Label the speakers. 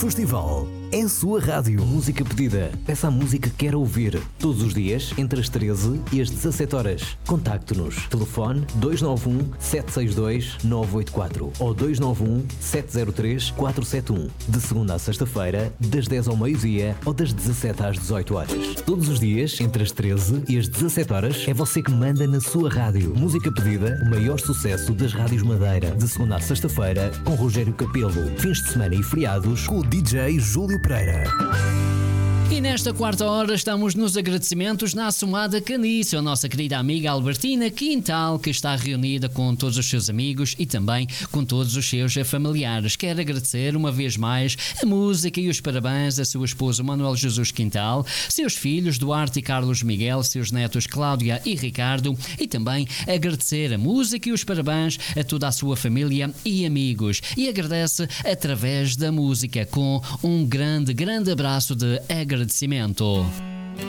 Speaker 1: Festival é a sua rádio. Música pedida. Peça a música que quer ouvir. Todos os dias, entre as 13 e as 17 horas. Contacte-nos. Telefone 291-762-984 ou 291-703-471. De segunda a sexta-feira, das 10 ao meio-dia ou das 17 às 18 horas. Todos os dias, entre as 13 e as 17 horas, é você que manda na sua rádio. Música pedida, o maior sucesso das rádios Madeira. De segunda a sexta-feira, com Rogério Capelo. Fins de semana e feriados, com o DJ Júlio Pereira.
Speaker 2: E nesta quarta hora estamos nos agradecimentos na Assomada Caniço, a nossa querida amiga Albertina Quintal, que está reunida com todos os seus amigos e também com todos os seus familiares. Quero agradecer uma vez mais a música e os parabéns a seu esposo Manuel Jesus Quintal, seus filhos Duarte e Carlos Miguel, seus netos Cláudia e Ricardo, e também agradecer a música e os parabéns a toda a sua família e amigos. E agradece através da música com um grande abraço de agradecimento.